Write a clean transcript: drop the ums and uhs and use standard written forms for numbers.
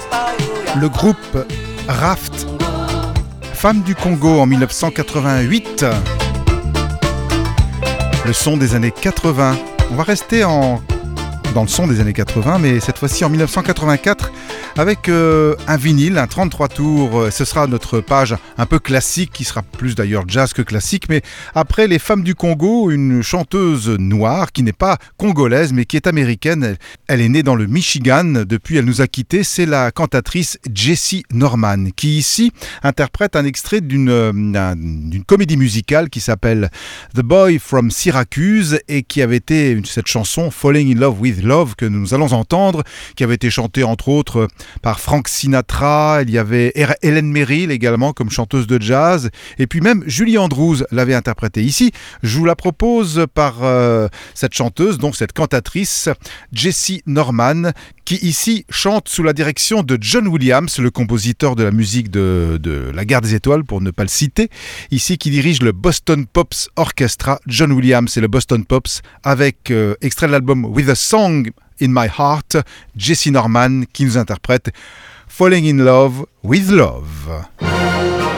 Le groupe Raft, Femmes du Congo en 1988. Le son des années 80. On va rester dans le son des années 80, mais cette fois-ci en 1984 avec un vinyle, un 33 tours. Ce sera notre page un peu classique, qui sera plus d'ailleurs jazz que classique, mais après les Femmes du Congo, une chanteuse noire qui n'est pas congolaise mais qui est américaine. Elle est née dans le Michigan, depuis elle nous a quittés. C'est la cantatrice Jessie Norman qui ici interprète un extrait d'une comédie musicale qui s'appelle The Boy from Syracuse et qui avait été cette chanson Falling in Love with Love que nous allons entendre, qui avait été chantée entre autres par Frank Sinatra. Il y avait Helen Merrill également comme chanteuse de jazz, et puis même Julie Andrews l'avait interprétée. Ici, je vous la propose par cette chanteuse, donc cette cantatrice Jessie Norman, qui ici chante sous la direction de John Williams, le compositeur de la musique de La Guerre des Étoiles, pour ne pas le citer, ici qui dirige le Boston Pops Orchestra. John Williams et le Boston Pops, avec extrait de l'album With a Song in My Heart, Jessie Norman qui nous interprète Falling in Love with Love.